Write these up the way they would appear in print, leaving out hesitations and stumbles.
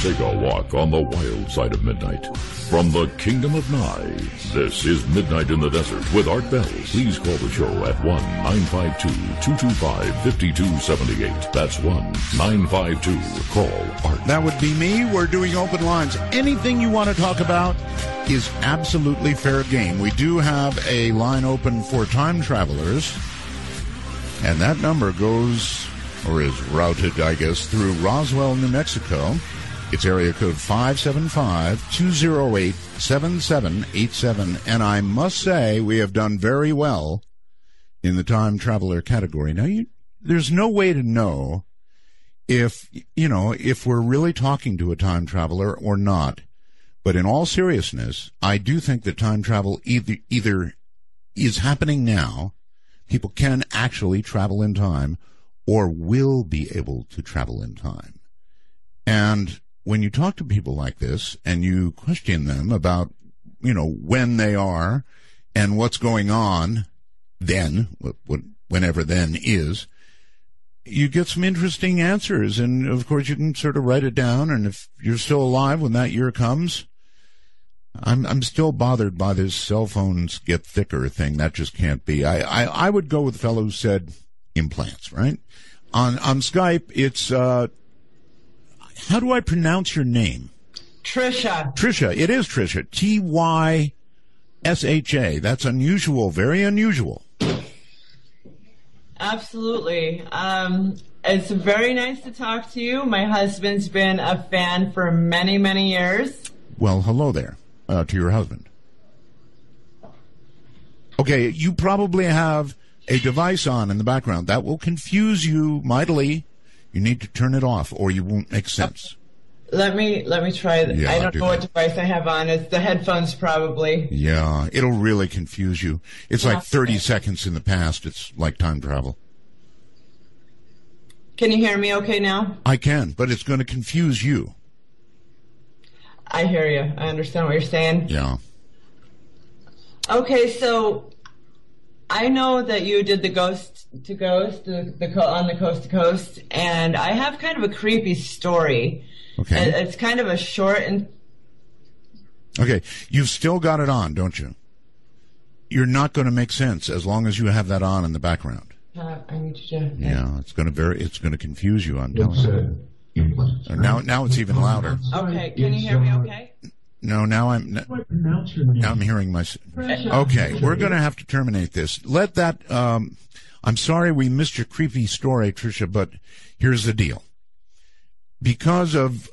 Take a walk on the wild side of midnight. From the Kingdom of Nye, this is Midnight in the Desert with Art Bell. Please call the show at 1-952-225-5278. That's 1-952-CALL-ART. That would be me. We're doing open lines. Anything you want to talk about is absolutely fair game. We do have a line open for time travelers, and that number goes, or is routed, I guess, through Roswell, New Mexico. It's area code 575-208-7787, and I must say we have done very well in the time traveler category. Now, there's no way to know if we're really talking to a time traveler or not. But in all seriousness, I do think that time travel either is happening now, people can actually travel in time, or will be able to travel in time. And when you talk to people like this and you question them about, when they are and what's going on then, whenever then is, you get some interesting answers. And, of course, you can sort of write it down. And if you're still alive when that year comes, I'm still bothered by this cell phones get thicker thing. That just can't be. I would go with the fellow who said implants, right? On Skype, it's... how do I pronounce your name? Trisha. Trisha. It is Trisha. T-Y-S-H-A. That's unusual. Very unusual. Absolutely. It's very nice to talk to you. My husband's been a fan for many, many years. Well, hello there to your husband. Okay, you probably have a device on in the background. That will confuse you mightily. You need to turn it off, or you won't make sense. Let me try. Yeah, I don't know what device I have on. It's the headphones, probably. Yeah, it'll really confuse you. It's like 30 seconds in the past. It's like time travel. Can you hear me okay now? I can, but it's going to confuse you. I hear you. I understand what you're saying. Yeah. Okay, so I know that you did the Ghost to Ghost, on the Coast to Coast, and I have kind of a creepy story. Okay. It's kind of a short and... Okay, you've still got it on, don't you? You're not going to make sense as long as you have that on in the background. I need you to... Yeah, it's going to confuse you, I'm telling you. Now it's even louder. Okay, can you hear me okay? No, now I'm hearing myself. Okay, we're going to have to terminate this. Let that, I'm sorry we missed your creepy story, Tricia, but here's the deal. Because of,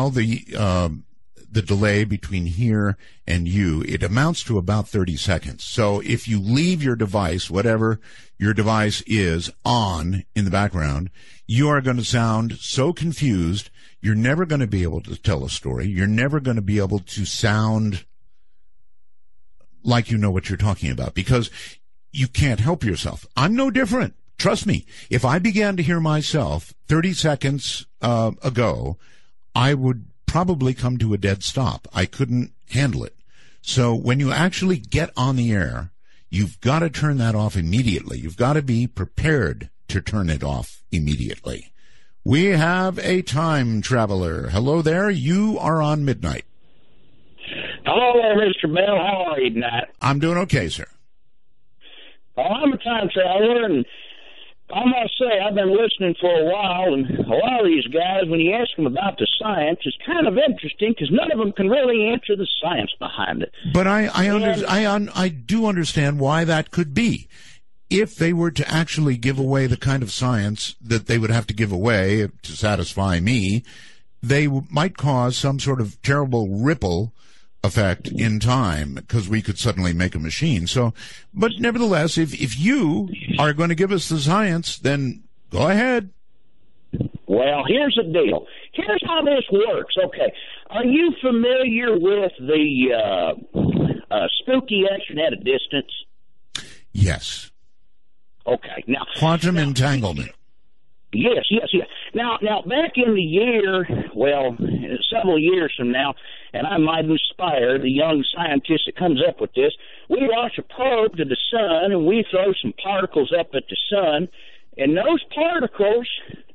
the delay between here and you, it amounts to about 30 seconds. So if you leave your device, whatever your device is, on in the background, you are going to sound so confused. You're never going to be able to tell a story. You're never going to be able to sound like you know what you're talking about because you can't help yourself. I'm no different. Trust me. If I began to hear myself 30 seconds ago, I would probably come to a dead stop. I couldn't handle it. So when you actually get on the air, you've got to turn that off immediately. You've got to be prepared to turn it off immediately. We have a time traveler. Hello there. You are on Midnight. Hello there, Mr. Bell. How are you tonight? I'm doing okay, sir. Well, I'm a time traveler, and I must say I've been listening for a while, and a lot of these guys, when you ask them about the science, it's kind of interesting because none of them can really answer the science behind it. But I do understand why that could be. If they were to actually give away the kind of science that they would have to give away to satisfy me, they might cause some sort of terrible ripple effect in time because we could suddenly make a machine. So, but nevertheless, if you are going to give us the science, then go ahead. Well, here's the deal. Here's how this works. Okay. Are you familiar with the spooky action at a distance? Yes. Okay. Now, quantum entanglement. Yes. Now, back in the year, several years from now, and I might inspire the young scientist that comes up with this, we launch a probe to the sun, and we throw some particles up at the sun, and those particles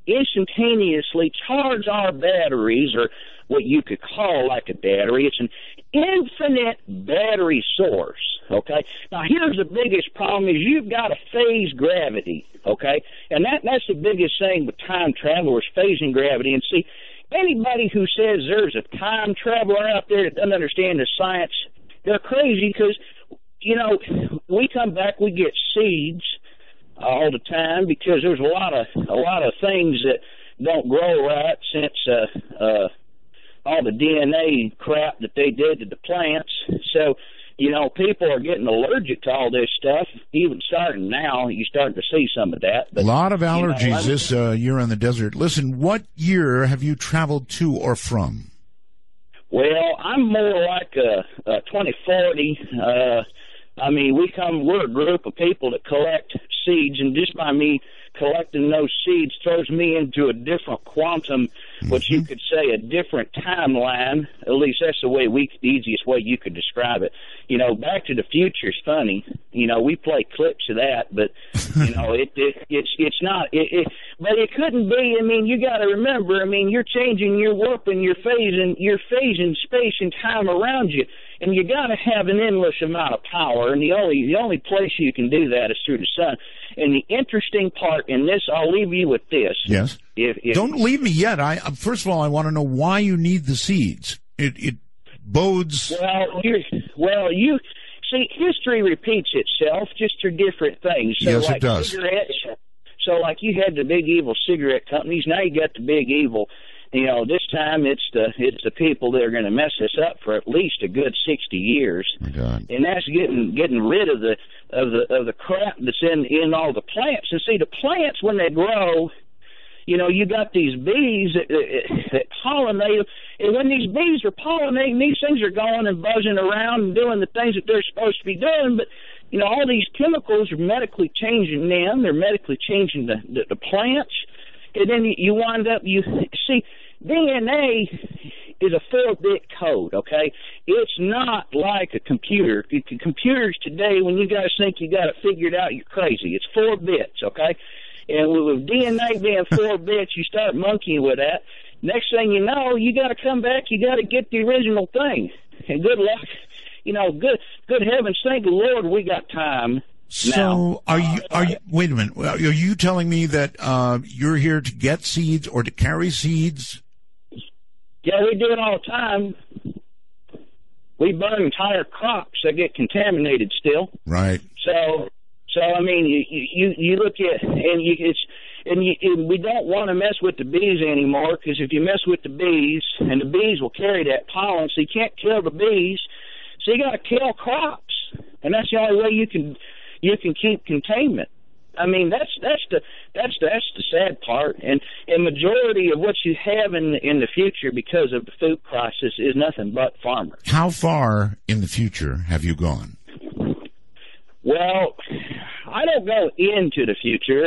instantaneously charge our batteries, or what you could call like a battery. It's an infinite battery source, okay? Now, here's the biggest problem is you've got a phase gravity, okay? And that's the biggest thing with time travel is phasing gravity. And see, anybody who says there's a time traveler out there that doesn't understand the science, they're crazy because, you know, we come back, we get seeds all the time because there's a lot of things that don't grow right since all the DNA crap that they did to the plants. So, you know, people are getting allergic to all this stuff. Even starting now, you're starting to see some of that. But, a lot of allergies this year in the desert. Listen, what year have you traveled to or from? Well, I'm more like a 2040. I mean, we're a group of people that collect seeds, and just by me collecting those seeds throws me into a different quantum, which you could say a different timeline. At least that's the easiest way you could describe it. You know, Back to the Future is funny. You know, we play clips of that, but you know, it's not. But it couldn't be. I mean, you got to remember. I mean, you're changing, you're warping, you're phasing space and time around you. And you got to have an endless amount of power, and the only place you can do that is through the sun. And the interesting part in this, I'll leave you with this. Yes. Don't leave me yet. First of all, I want to know why you need the seeds. It bodes. Well, you see, history repeats itself just through different things. So yes, like it does. Cigarettes, so like you had the big evil cigarette companies, now you got the big evil. You know, this time it's the people that are going to mess us up for at least a good 60 years, and that's getting rid of the crap that's in all the plants. And see, the plants when they grow, you know, you got these bees that pollinate, and when these bees are pollinating, these things are going and buzzing around and doing the things that they're supposed to be doing, but you know, all these chemicals are medically changing them. They're medically changing the plants, and then you wind up you see. DNA is a 4-bit code, okay? It's not like a computer. Computers today, when you guys think you got it figured out, you're crazy. It's 4 bits, okay? And with DNA being 4 bits, you start monkeying with that. Next thing you know, you got to come back. You got to get the original thing. And good luck. You know, good heavens, thank the Lord we got time. So are you wait a minute. Are you telling me that you're here to get seeds or to carry seeds? Yeah, we do it all the time. We burn entire crops that get contaminated still. Right. So I mean, you look at and we don't want to mess with the bees anymore, because if you mess with the bees, and the bees will carry that pollen, so you can't kill the bees. So you got to kill crops, and that's the only way you can keep containment. I mean, that's the sad part, and majority of what you have in the future because of the food crisis is nothing but farmers. How far in the future have you gone? Well, I don't go into the future.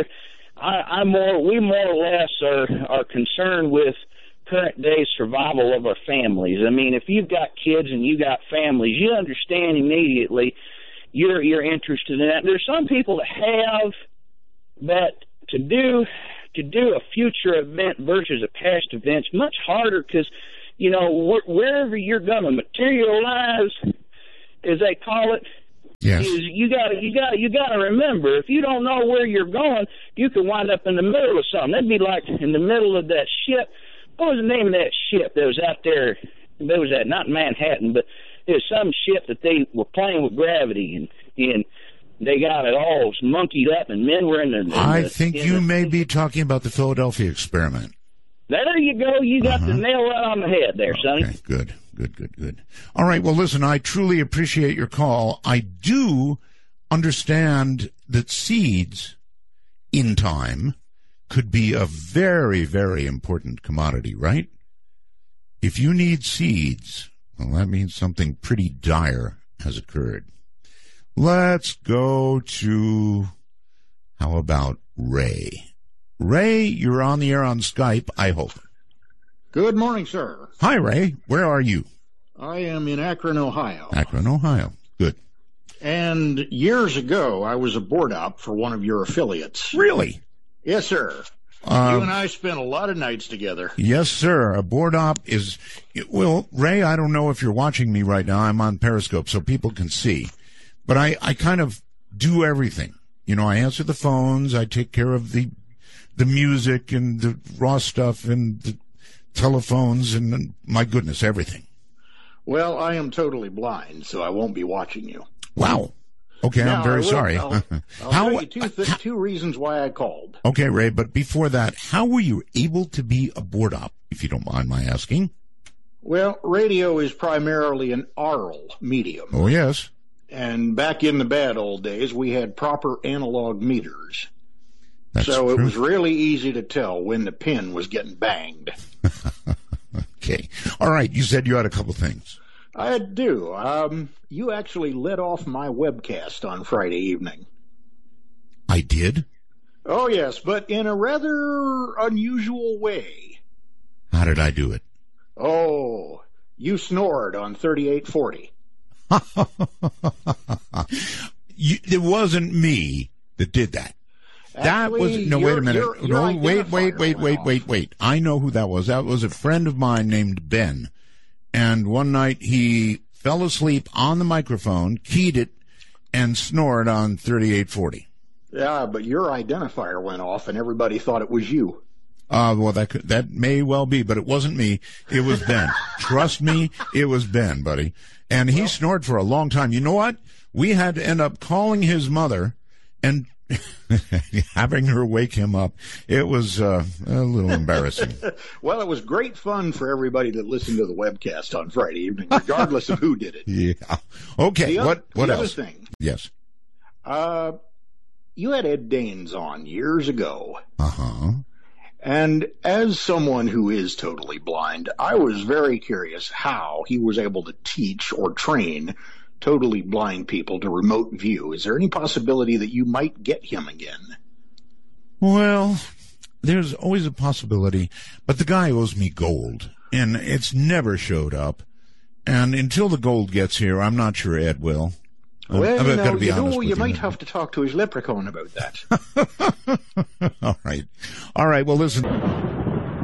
We more or less are concerned with current day survival of our families. I mean, if you've got kids and you got families, you understand immediately. You're interested in that. There's some people that have. But to do a future event versus a past event's much harder, because, you know, wherever you're going to materialize, as they call it, yes, is you got to remember, if you don't know where you're going, you could wind up in the middle of something. That'd be like in the middle of that ship. What was the name of that ship that was out there? There was that, not Manhattan, but there's some ship that they were playing with gravity and they got it all monkeyed up, and men were in the... I think you may be talking about the Philadelphia experiment. There you go. You got the nail right on the head there, Sonny. Okay, good. All right, well, listen, I truly appreciate your call. I do understand that seeds in time could be a very, very important commodity, right? If you need seeds, well, that means something pretty dire has occurred. Let's go to, how about Ray? Ray, you're on the air on Skype, I hope. Good morning, sir. Hi, Ray. Where are you? I am in Akron, Ohio. Akron, Ohio. Good. And years ago, I was a board op for one of your affiliates. Really? Yes, sir. You and I spent a lot of nights together. Yes, sir. A board op is, well, Ray, I don't know if you're watching me right now. I'm on Periscope so people can see. But I kind of do everything. You know, I answer the phones. I take care of the music and the raw stuff and the telephones and, my goodness, everything. Well, I am totally blind, so I won't be watching you. Wow. Okay, now, I'm very sorry. I'll tell you two reasons why I called. Okay, Ray, but before that, how were you able to be a board op, if you don't mind my asking? Well, radio is primarily an aural medium. Oh, yes. And back in the bad old days, we had proper analog meters. That's so true. It was really easy to tell when the pin was getting banged. Okay. All right, you said you had a couple things. I do. You actually led off my webcast on Friday evening. I did? Oh, yes, but in a rather unusual way. How did I do it? Oh, you snored on 3840. It wasn't me that did that. That was, Actually, no, wait a minute. your No, wait. identifier went off. I know who that was. That was a friend of mine named Ben. And one night he fell asleep on the microphone, keyed it, and snored on 3840. Yeah, but your identifier went off and everybody thought it was you. Well, that may well be, but it wasn't me. It was Ben. Trust me, it was Ben, buddy. And he snored for a long time. You know what? We had to end up calling his mother and having her wake him up. It was a little embarrassing. Well, it was great fun for everybody that listened to the webcast on Friday evening, regardless of who did it. Yeah. Okay. What else? The other thing. Yes. You had Ed Danes on years ago. Uh-huh. And as someone who is totally blind, I was very curious how he was able to teach or train totally blind people to remote view. Is there any possibility that you might get him again? Well, there's always a possibility, but the guy owes me gold, and it's never showed up. And until the gold gets here, I'm not sure Ed will. Well, you might have to talk to his leprechaun about that. All right. Well, listen.